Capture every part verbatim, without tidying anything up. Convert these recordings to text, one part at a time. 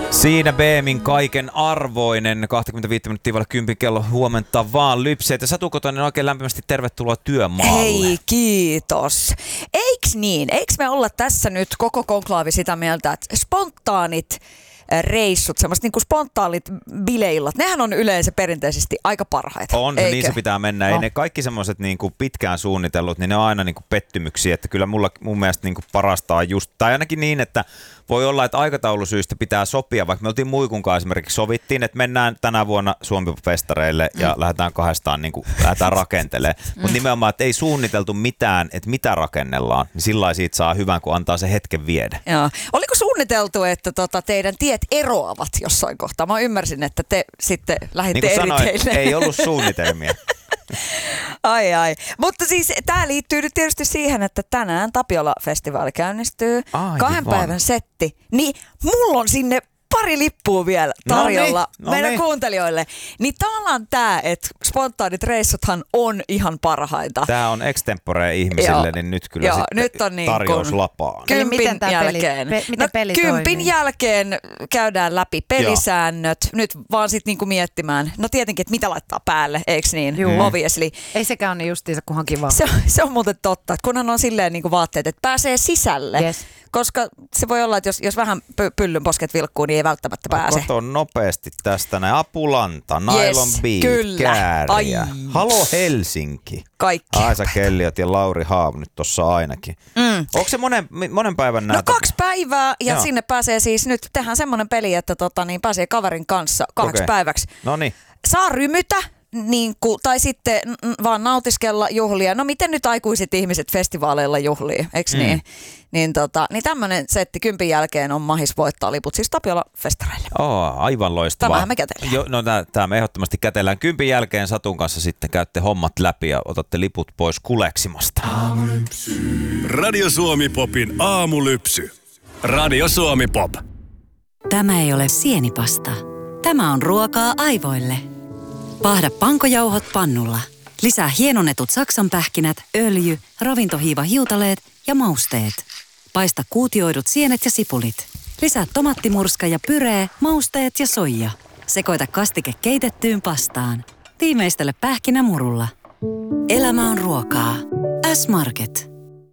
Siinä B M:n kaiken arvoinen, kaksikymmentäviisi minuuttia vailla kympin kello, huomenta vaan Lypseet. Ja Satu Kotonen, oikein lämpimästi tervetuloa työmaalle. Hei, kiitos. Eiks niin? Eiks me olla tässä nyt koko konklaavi sitä mieltä, että spontaanit reissut, semmoiset niin kuin spontaanit bileillat, nehän on yleensä perinteisesti aika parhaita. On, niin se pitää mennä. No. Ei ne kaikki semmoiset niin kuin pitkään suunnitellut, niin ne on aina niin kuin pettymyksiä. Että kyllä mulla, mun mielestä niin kuin parasta on just, tai ainakin niin, että voi olla, että aikataulusyistä pitää sopia, vaikka me oltiin Muikunkaan esimerkiksi sovittiin, että mennään tänä vuonna Suomi-festareille ja mm. lähdetään kahdestaan niin kuin, lähdetään rakentelemaan. Mm. Mutta nimenomaan, että ei suunniteltu mitään, että mitä rakennellaan, niin sillä siitä saa hyvän, kun antaa se hetken viedä. Joo. Oliko suunniteltu, että tota, teidän tiet eroavat jossain kohtaa? Mä ymmärsin, että te sitten lähditte niin eri sanoin, teille. Ei ollut suunnitelmia. Ai ai. Mutta siis tää liittyy nyt tietysti siihen, että tänään Tapiola-festivaali käynnistyy. Ai, kahden vaan. päivän setti. Niin mulla on sinne pari lippua vielä tarjolla no niin, no meidän niin. kuuntelijoille. Niin tavallaan tää, että spontaanit reissuthan on ihan parhaita. Tää on extempore ihmisille, joo, niin nyt kyllä joo, sitten nyt on niin tarjous lapaan. Kympin jälkeen. Peli, pe, miten no, peli kympin toimii? jälkeen käydään läpi pelisäännöt. Joo. Nyt vaan sit niinku miettimään, no tietenkin, että mitä laittaa päälle, eiks niin? Juu. Obviously. Ei sekään ole niin justiinsa, kunhan kiva. Se, se on muuten totta, että kunhan on silleen niinku vaatteet, että pääsee sisälle. Yes. Koska se voi olla, että jos, jos vähän py, pyllyn posket vilkkuu, niin ei välttämättä pääse. Kato nopeasti tästä näin. Apulanta, Nylon yes, Beat, kyllä. Kääriä. Ai. Halo Helsinki. Kaikki. Aisa Kelliot ja Lauri Haav nyt tossa ainakin. Mm. Onko se monen, monen päivän näitä? No kaksi päivää ja joo, sinne pääsee siis nyt, tehdään semmoinen peli, että tota, niin pääsee kaverin kanssa kahdeksi okay. päiväksi. Noniin. Saa rymytä. Niin kuin, tai sitten n- vaan nautiskella juhlia. No miten nyt aikuiset ihmiset festivaaleilla juhlii, eikö mm. niin? Niin, tota, niin tämmöinen setti kympin jälkeen on mahis voittaa liput siis Tapiola-festareille. Oh, aivan loistavaa. Tämähän me kätellään. Jo, no tämä me ehdottomasti kätellään. Kympin jälkeen Satun kanssa sitten käytte hommat läpi ja otatte liput pois kuleksimasta. Aamulypsy. Radio Suomi Popin aamulypsy. Radio Suomi Pop. Tämä ei ole sienipasta. Tämä on ruokaa aivoille. Paahda pankojauhot pannulla. Lisää hienonnetut saksanpähkinät, öljy, ravintohiiva hiutaleet ja mausteet. Paista kuutioidut sienet ja sipulit. Lisää tomattimurska ja pyree, mausteet ja soija. Sekoita kastike keitettyyn pastaan. Tiimeistele pähkinämurulla. Elämä on ruokaa. S-Market.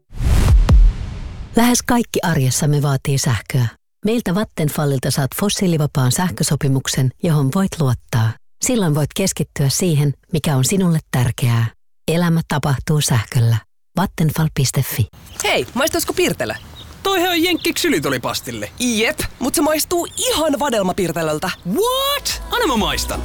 Lähes kaikki arjessamme vaatii sähköä. Meiltä Vattenfallilta saat fossiilivapaan sähkösopimuksen, johon voit luottaa. Silloin voit keskittyä siihen, mikä on sinulle tärkeää. Elämä tapahtuu sähköllä. Vattenfall piste fi. Hei, maistaisiko Pirtelö? Toihan on Jenkki ksylitolipastille. Jep, mutta se maistuu ihan vadelmapirtelöltä. What? Anna mä maistan.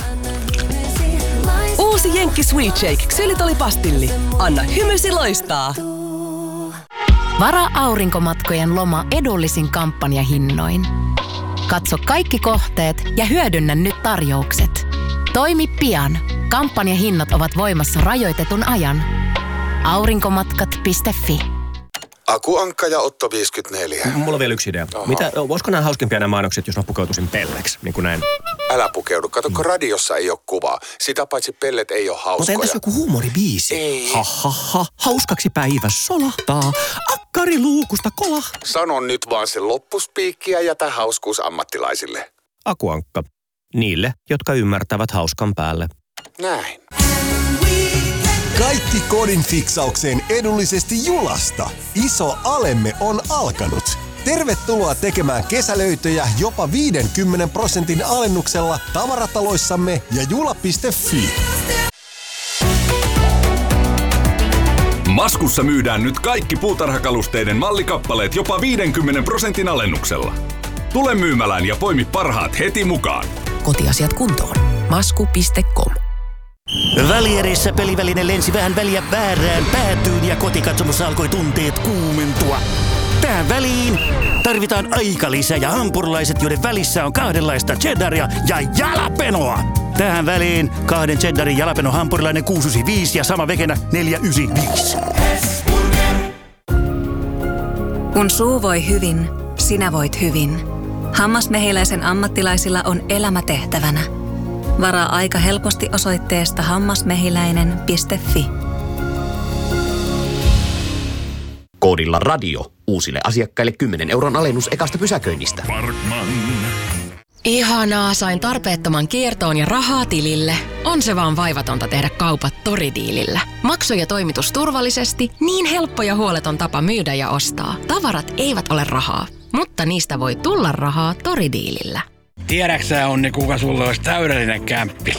Uusi Jenkki Sweet Shake ksylitolipastilli. Anna hymysi loistaa. Varaa aurinkomatkojen loma edullisin kampanjahinnoin. Katso kaikki kohteet ja hyödynnä nyt tarjoukset. Toimi pian. Kampanjahinnat ovat voimassa rajoitetun ajan. aurinkomatkat piste fi. Aku Ankka ja Otto viisikymmentäneljä. Mulla on vielä yksi idea. Mitä, voisiko nämä hauskimpia nämä mainokset, jos mä pukeutuisin pelleksi? Niin kuin näin. Älä pukeudu. Kato, kun radiossa ei ole kuvaa. Sitä paitsi pellet ei ole hauskoja. Mutta entäs joku huumoribiisi? Ei. Ha, ha, ha. Hauskaksi päivä solahtaa. Akkari luukusta kolahtaa. Sano nyt vaan se loppuspiikki ja jätä hauskuus ammattilaisille. Aku Ankka. Niille, jotka ymmärtävät hauskan päälle. Näin. Kaikki kodin fiksaukseen edullisesti Julasta. Iso alemme on alkanut. Tervetuloa tekemään kesälöitöjä jopa viidenkymmenen prosentin alennuksella tavarataloissamme ja jula piste fi. Maskussa myydään nyt kaikki puutarhakalusteiden mallikappaleet jopa viidenkymmenen prosentin alennuksella. Tule myymälään ja poimi parhaat heti mukaan. Kotiasiat kuntoon. masku piste com. Välierissä peliväline lensi vähän väliä väärään päätyyn ja kotikatsomossa alkoi tunteet kuumentua. Tähän väliin tarvitaan aikalisä ja hampurilaiset, joiden välissä on kahdenlaista cheddaria ja jalapenoa. Tähän väliin kahden cheddarin jalapeno hampurilainen kuusi yhdeksänkymmentäviisi ja sama vegenä neljä yhdeksänkymmentäviisi. Kun suu voi hyvin, sinä voit hyvin. Hammasmehiläisen ammattilaisilla on elämä tehtävänä. Varaa aika helposti osoitteesta hammasmehiläinen piste fi. Koodilla radio uusille asiakkaille kymmenen euron alennus ekasta pysäköinnistä. Parkman. Ihanaa, sain tarpeettoman kiertoon ja rahaa tilille. On se vaan vaivatonta tehdä kaupat Toridiilillä. Maksu ja toimitus turvallisesti, niin helppo ja huoleton tapa myydä ja ostaa. Tavarat eivät ole rahaa, mutta niistä voi tulla rahaa Toridiilillä. Tiedäksä, Onni, kuka sulla olisi täydellinen kämppis?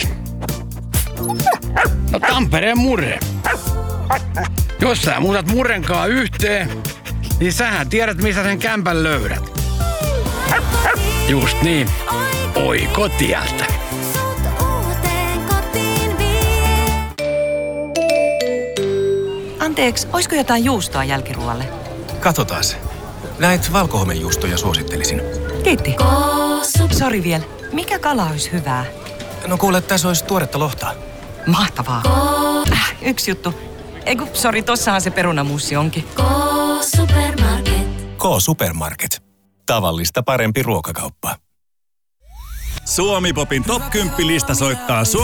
No Tampereen Murre. Jos sä muutat Murrenkaan yhteen, niin sähän tiedät, missä sen kämpän löydät. Just niin. Oi kotialta. Anteeksi, oisko jotain juustoa jälkiruoalle? Katsotaan se. Näit valkohomejuustoja suosittelisin. Kiitti. Sori vielä. Mikä kala olisi hyvää? No kuule, tässä olisi tuoretta lohta. Mahtavaa. Äh, yksi juttu. Eiku, sori, tossahan se perunamuussi onkin. K-Supermarket. K-Supermarket. Tavallista parempi ruokakauppa. Suomi Popin top kymmenen lista soittaa